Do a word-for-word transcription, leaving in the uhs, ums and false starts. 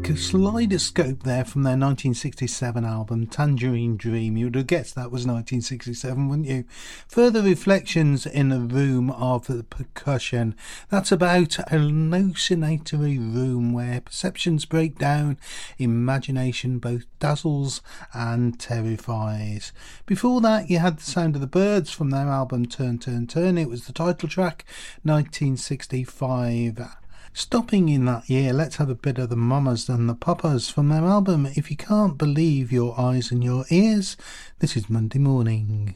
Kaleidoscope there from their nineteen sixty-seven album Tangerine Dream. You would have guessed that was nineteen sixty-seven, wouldn't you? Further reflections in a room of the percussion. That's about a hallucinatory room where perceptions break down, imagination both dazzles and terrifies. Before that, you had the sound of the Birds from their album Turn, Turn, Turn. It was the title track, nineteen sixty-five. Stopping in that year, let's have a bit of the Mamas and the Papas from their album If You Can't Believe Your Eyes and Your Ears. This is Monday Morning.